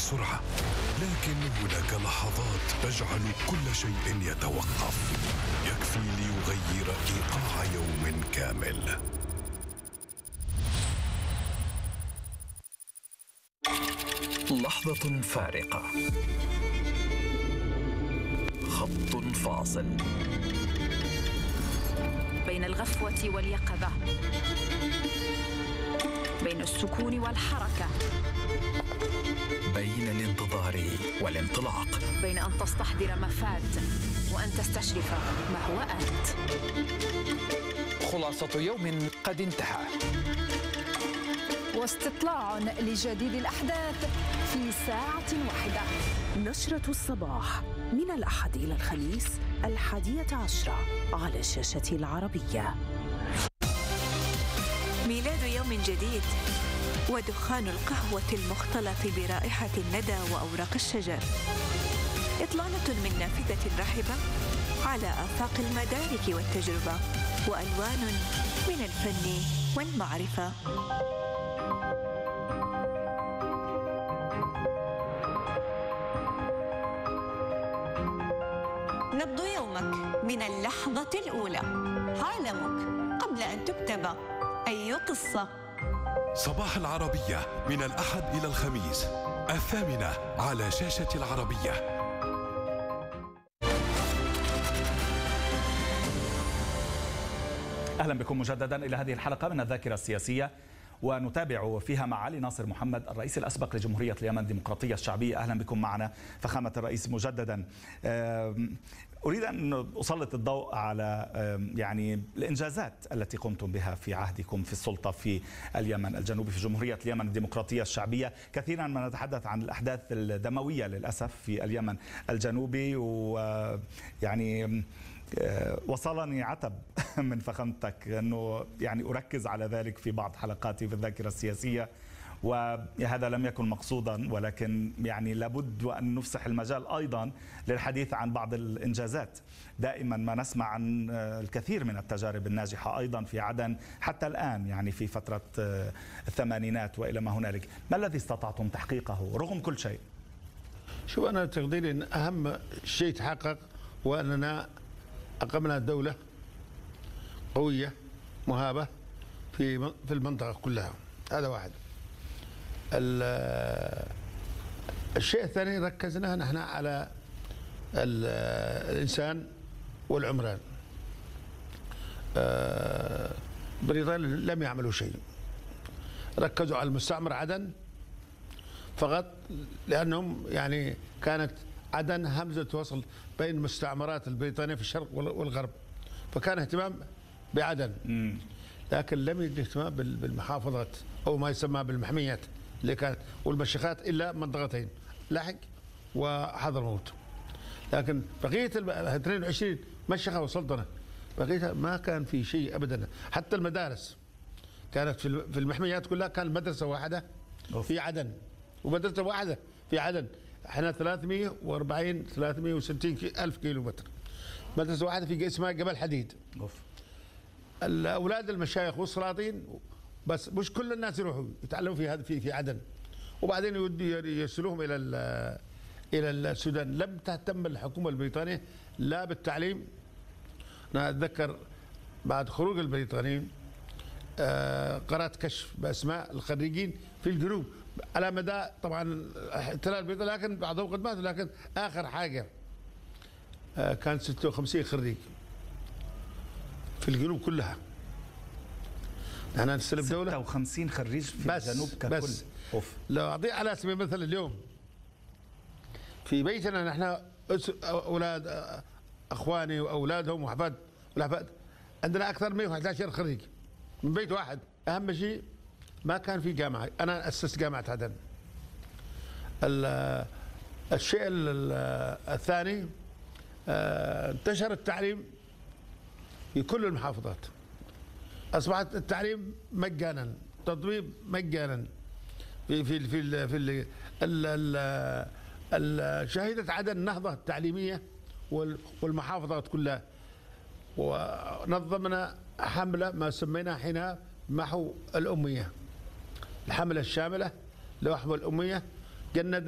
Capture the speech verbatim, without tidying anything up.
السرعة، لكن هناك لحظات تجعل كل شيء يتوقف، يكفي ليغير إيقاع يوم كامل. لحظة فارقة، خط فاصل بين الغفوة واليقظة، بين السكون والحركة، بين الانتظار والانطلاق، بين أن تستحضر ما فات وأن تستشرف ما هو آت. خلاصة يوم قد انتهى، واستطلاع لجديد الأحداث في ساعة واحدة. نشرة الصباح من الأحد إلى الخميس الحادية عشرة على شاشة العربية. ميلاد يوم جديد، ودخان القهوة المختلط برائحة الندى وأوراق الشجر، إطلالة من نافذة رحبة على آفاق المدارك والتجربة، وألوان من الفن والمعرفة. نبض يومك من اللحظة الأولى، عالمك قبل أن تكتب أي قصة. صباح العربية من الأحد إلى الخميس الثامنة على شاشة العربية. أهلا بكم مجددا إلى هذه الحلقة من الذاكرة السياسية، ونتابع فيها مع علي ناصر محمد الرئيس الأسبق لجمهورية اليمن الديمقراطية الشعبية. أهلا بكم معنا فخامة الرئيس مجددا. أريد أن أسلط الضوء على يعني الإنجازات التي قمتم بها في عهدكم في السلطة في اليمن الجنوبي، في جمهورية اليمن الديمقراطية الشعبية. كثيرا ما نتحدث عن الأحداث الدموية للأسف في اليمن الجنوبي، ويعني وصلني عتب من فخامتك أنه يعني أركز على ذلك في بعض حلقاتي في الذاكرة السياسية، وهذا لم يكن مقصودا، ولكن يعني لابد وأن نفسح المجال أيضا للحديث عن بعض الإنجازات. دائما ما نسمع عن الكثير من التجارب الناجحة أيضا في عدن حتى الآن، يعني في فترة الثمانينات وإلى ما هنالك. ما الذي استطعتم تحقيقه رغم كل شيء؟ شوف، أنا تقديري أن أهم شيء تحقق هو أننا أقمنا دولة قوية مهابة في في المنطقة كلها. هذا واحد. الشيء الثاني، ركزنا نحن على الإنسان والعمران. بريطانيا لم يعملوا شيء، ركزوا على المستعمر عدن فقط، لأنهم يعني كانت عدن همزة وصل بين المستعمرات البريطانية في الشرق والغرب، فكان اهتمام بعدن، لكن لم يجد اهتمام بالمحافظات أو ما يسمى بالمحميات اللي كانت والمشيخات، إلا منطقتين، لحق وحضرموت. لكن بقية ال اثنين وعشرين مشيخة وسلطنة بقيتها ما كان في شيء أبدا. حتى المدارس كانت في المحميات كلها، كان مدرسة واحدة في عدن ومدرسة واحدة في عدن. احنا ثلاثمئة وأربعين ثلاثمئة وستين ألف كيلو متر، مدرسة واحدة في اسمها جبل حديد. أوف. الأولاد المشايخ والسلاطين بس مش كل الناس يروحوا يتعلموا في هذا في في عدن، وبعدين يرسلوهم الى الى السودان. لم تهتم الحكومه البريطانيه لا بالتعليم. انا اتذكر بعد خروج البريطانيين قرات كشف باسماء الخريجين في الجنوب على مدى طبعا الاحتلال البريطاني، لكن بعضهم قد ماتوا، لكن اخر حاجه كان ستة وخمسين خريج في الجنوب كلها. نحن نستلم دولة ستة وخمسين خريج في بس الجنوب ككل. بس أوف. لو أعطي على سبيل المثل اليوم في بيتنا نحن أولاد أخواني وأولادهم وأحفاد والأحفاد عندنا أكثر من مئة وأحد عشر خريج من بيت واحد. أهم شيء ما كان في جامعة. أنا أسست جامعة عدن. الشيء الثاني، انتشر التعليم في كل المحافظات، اصبحت التعليم مجانا، تطبيب مجانا في في في في ال شهدت عدن النهضه التعليميه والمحافظات كلها. ونظمنا حمله ما سميناها حينها محو الاميه، الحمله الشامله لمحو الاميه. جند